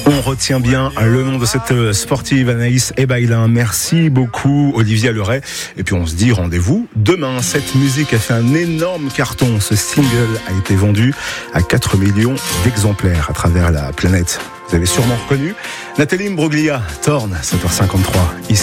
On retient bien le nom de cette sportive Anaïs Ebaïlin. Merci beaucoup Olivier Leray. Et puis on se dit rendez-vous demain. Cette musique a fait un énorme carton. Ce single a été vendu à 4 millions d'exemplaires à travers la planète. Vous avez sûrement reconnu Nathalie Imbroglia, Torn, 7h53. Ici.